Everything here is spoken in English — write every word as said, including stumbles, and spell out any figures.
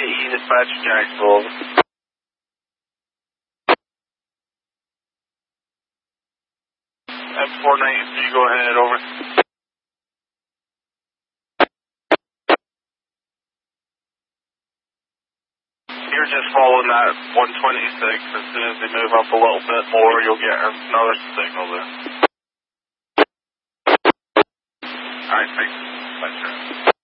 E, dispatch Jacksonville. M four ninety-three, go ahead, over. You're just following that one twenty-six. As soon as they move up a little bit more, you'll get another signal there. Alright, thanks. Bye, sir.